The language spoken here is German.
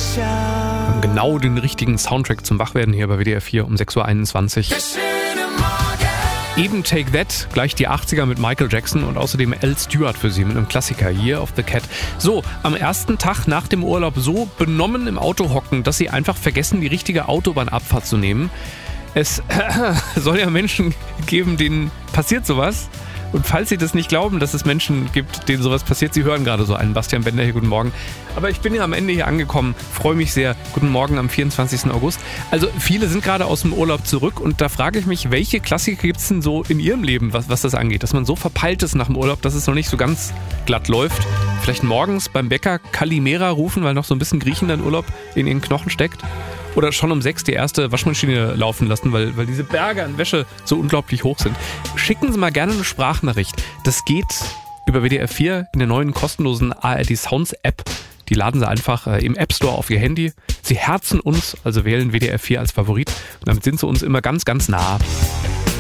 haben genau den richtigen Soundtrack zum Wachwerden hier bei WDR 4 um 6.21 Uhr. Eben Take That, gleich die 80er mit Michael Jackson und außerdem Al Stewart für Sie mit einem Klassiker, Year of the Cat. So, am ersten Tag nach dem Urlaub so benommen im Auto hocken, dass Sie einfach vergessen, die richtige Autobahnabfahrt zu nehmen. Es soll ja Menschen geben, denen passiert sowas. Und falls Sie das nicht glauben, dass es Menschen gibt, denen sowas passiert, Sie hören gerade so einen. Bastian Bender hier, guten Morgen. Aber ich bin ja am Ende hier angekommen, freue mich sehr. Guten Morgen am 24. August. Also viele sind gerade aus dem Urlaub zurück und da frage ich mich, welche Klassiker gibt es denn so in Ihrem Leben, was das angeht? Dass man so verpeilt ist nach dem Urlaub, dass es noch nicht so ganz glatt läuft. Vielleicht morgens beim Bäcker Kalimera rufen, weil noch so ein bisschen Griechenland Urlaub in Ihren Knochen steckt. Oder schon um 6 die erste Waschmaschine laufen lassen, weil diese Berge an Wäsche so unglaublich hoch sind. Schicken Sie mal gerne eine Sprachnachricht. Das geht über WDR 4 in der neuen kostenlosen ARD Sounds App. Die laden Sie einfach im App Store auf Ihr Handy. Sie herzen uns, also wählen WDR 4 als Favorit. Und damit sind Sie uns immer ganz, ganz nah.